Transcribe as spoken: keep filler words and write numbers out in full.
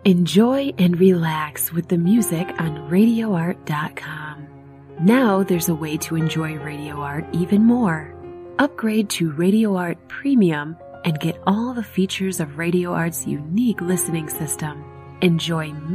Enjoy and relax with the music on radio art dot com. Now there's a way to enjoy Radio Art even more. Upgrade to Radio Art Premium and get all the features of Radio Art's unique listening system. Enjoy